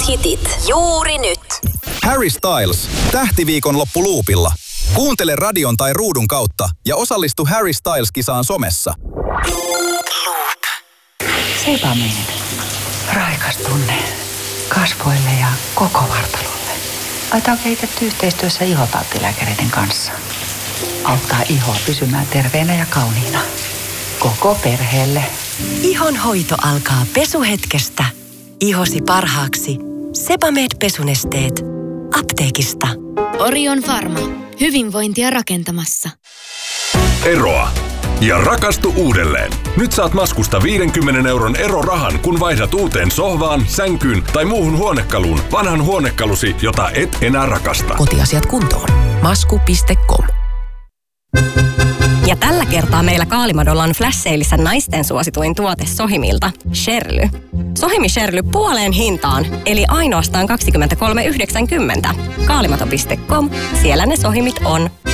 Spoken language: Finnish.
hitit juuri nyt. Harry Styles, tähtiviikonloppu luupilla. Kuuntele radion tai ruudun kautta ja osallistu Harry Styles-kisaan somessa. Sebamed. Raikas tunne kasvoille ja koko vartalolle. Aita on kehitetty yhteistyössä ihotauttilääkäreiden kanssa. Auttaa ihoa pysymään terveenä ja kauniina. Koko perheelle. Ihon hoito alkaa pesuhetkestä. Ihosi parhaaksi. Sebamed pesunesteet. Apteekista. Orion Pharma. Hyvinvointia rakentamassa. Eroa. Ja rakastu uudelleen. Nyt saat Maskusta 50 € erorahan, kun vaihdat uuteen sohvaan, sänkyyn tai muuhun huonekaluun vanhan huonekalusi, jota et enää rakasta. Kotiasiat kuntoon. Masku.com. Ja tällä kertaa meillä Kaalimadolla on flash-seilissä naisten suosituin tuote Sohimilta, Sherly. Sohimi Sherly puoleen hintaan, eli ainoastaan 23,90. Kaalimato.com, siellä ne Sohimit on.